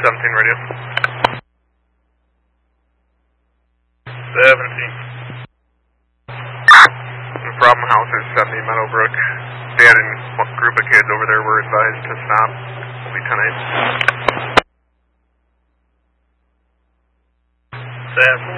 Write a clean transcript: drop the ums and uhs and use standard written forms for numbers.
17 radio. 17. The problem house is 70 Meadowbrook. Dad and a group of kids over there were advised to stop. Will be 10-8. 7.